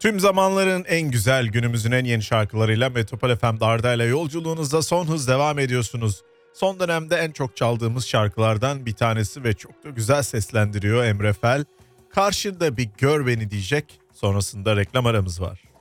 Tüm zamanların en güzel, günümüzün en yeni şarkılarıyla Metropol FM'de Arda ile yolculuğunuzda son hız devam ediyorsunuz. Son dönemde en çok çaldığımız şarkılardan bir tanesi ve çok da güzel seslendiriyor Emre Fel. Karşında bir gör beni diyecek, sonrasında reklam aramız var.